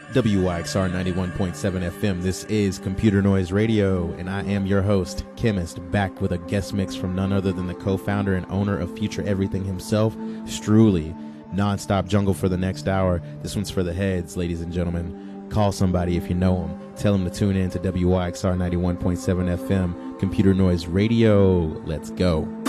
WYXR 91.7 FM. This is Computer Noise Radio, and I am your host, Chemist, back with a guest mix from none other than the co-founder and owner of Future Everything himself, Struli. Non-stop jungle for the next hour. This one's for the heads, ladies and gentlemen. Call somebody if you know them. Tell them to tune in to WYXR 91.7 FM, Computer Noise Radio. Let's go.